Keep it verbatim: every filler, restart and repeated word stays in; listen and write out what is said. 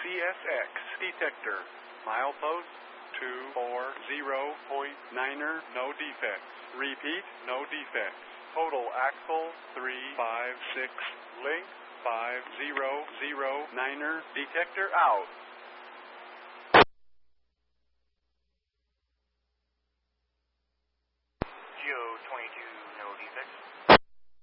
C S X detector. Milepost two four zero point niner, no defects. Repeat, no defects. Total axle three five six. Length five zero zero niner. Detector out.